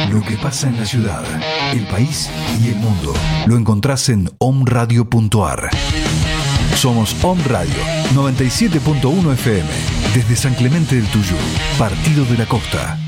Lo que pasa en la ciudad, el país y el mundo lo encontrás en omradio.ar. Somos Om Radio 97.1 FM desde San Clemente del Tuyú, Partido de la Costa.